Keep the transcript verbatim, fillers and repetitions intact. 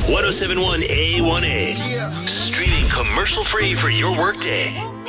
ten seventy-one A one A. Streaming commercial free for your workday.